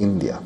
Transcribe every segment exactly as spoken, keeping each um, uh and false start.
India.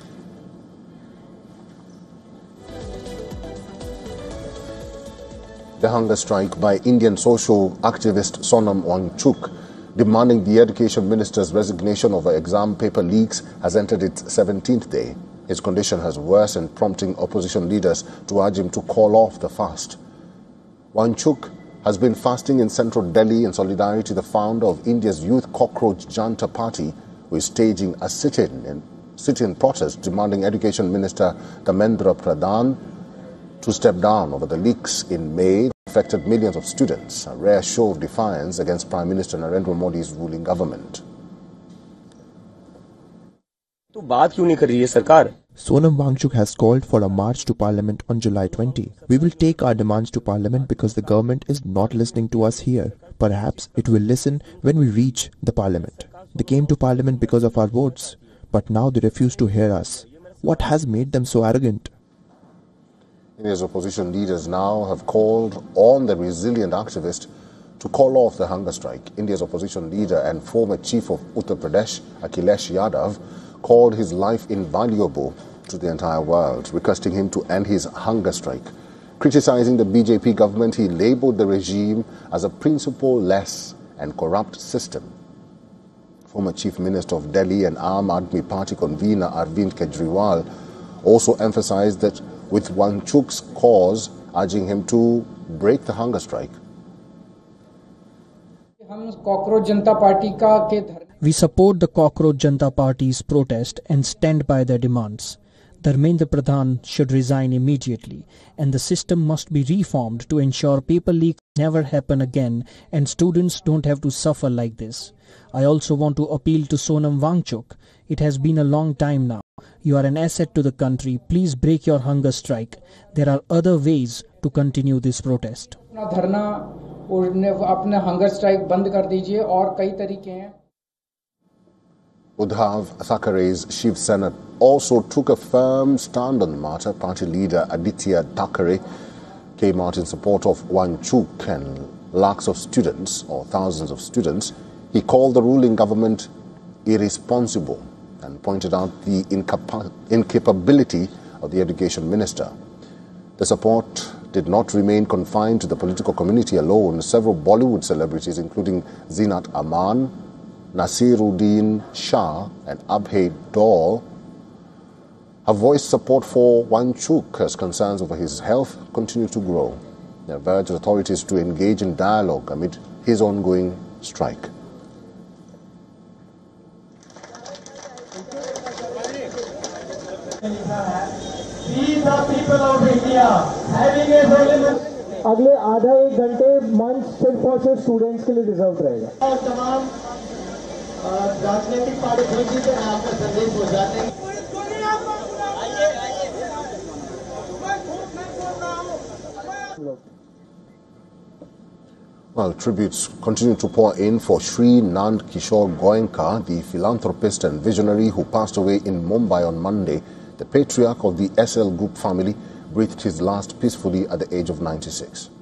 The hunger strike by Indian social activist Sonam Wangchuk, demanding the education minister's resignation over exam paper leaks, has entered its seventeenth day. His condition has worsened, prompting opposition leaders to urge him to call off the fast. Wangchuk has been fasting in central Delhi in solidarity with the founder of India's Youth Cockroach Janta Party, who is staging a sit-in in sit-in protest demanding Education Minister Dharmendra Pradhan to step down over the leaks in May that affected millions of students, a rare show of defiance against Prime Minister Narendra Modi's ruling government. तो बात क्यों नहीं कर रही है सरकार? Sonam Wangchuk has called for a march to Parliament on July twentieth. We will take our demands to Parliament because the government is not listening to us here. Perhaps it will listen when we reach the Parliament. They came to Parliament because of our votes, but now they refuse to hear us. What has made them so arrogant? India's opposition leaders now have called on the resilient activist to call off the hunger strike. India's opposition leader and former chief of Uttar Pradesh, Akhilesh Yadav, called his life invaluable to the entire world, requesting him to end his hunger strike. Criticizing the B J P government, he labelled the regime as a principle-less and corrupt system. Former Chief Minister of Delhi and Aam Aadmi Party convener Arvind Kejriwal also emphasized that with Wangchuk's cause, urging him to break the hunger strike. We support the Cockroach Janta Party's protest and stand by their demands. Dharmendra Pradhan should resign immediately, and the system must be reformed to ensure paper leaks never happen again and students don't have to suffer like this. I also want to appeal to Sonam Wangchuk. It has been a long time now. You are an asset to the country. Please break your hunger strike. There are other ways to continue this protest. Uddhav Thackeray's Shiv Sena also took a firm stand on the matter. Party leader Aditya Thackeray came out in support of Wangchuk and lakhs of students, or thousands of students. He called the ruling government irresponsible and pointed out the incapa incapability of the education minister. The support did not remain confined to the political community alone. Several Bollywood celebrities, including Zinat Aman, Nasiruddin Shah and Abhay Dole, have voiced support for Wangchuk as concerns over his health continue to grow. They have urged authorities to engage in dialogue amid his ongoing strike. We the people of India having a role. अगले आधा एक घंटे मंच सिर्फ और सिर्फ students के लिए रिजर्व रहेगा और तमाम राजनीतिक पार्टी से आपका संदेश हो जाते हैं. Well, tributes continue to pour in for Sri Nand Kishore Goenka, the philanthropist and visionary who passed away in Mumbai on Monday. The patriarch of the S L Group family breathed his last peacefully at the age of ninety-six.